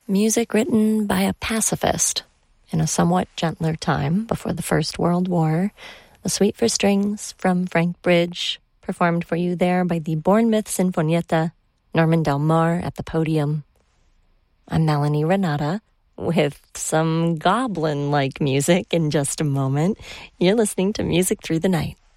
Music written by a pacifist in a somewhat gentler time before the First World War. A Suite for Strings from Frank Bridge, performed for you there by the Bournemouth Sinfonietta, Norman Del Mar at the podium. I'm Melanie Renata with some goblin-like music in just a moment. You're listening to Music Through the Night.